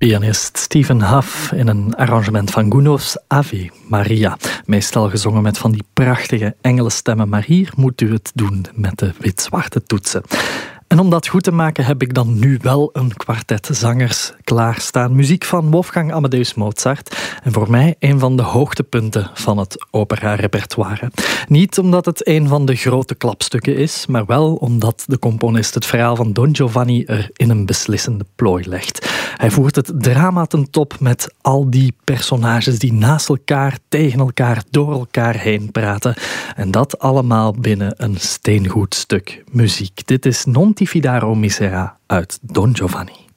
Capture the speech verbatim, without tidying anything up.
Pianist Stephen Huff in een arrangement van Gounod's Ave Maria. Meestal gezongen met van die prachtige engelenstemmen, maar hier moet u het doen met de wit-zwarte toetsen. En om dat goed te maken heb ik dan nu wel een kwartet zangers klaarstaan. Muziek van Wolfgang Amadeus Mozart. En voor mij een van de hoogtepunten van het opera-repertoire. Niet omdat het een van de grote klapstukken is, maar wel omdat de componist het verhaal van Don Giovanni er in een beslissende plooi legt. Hij voert het drama ten top met al die personages die naast elkaar, tegen elkaar, door elkaar heen praten. En dat allemaal binnen een steengoed stuk muziek. Dit is Non ti fidare o misera uit Don Giovanni.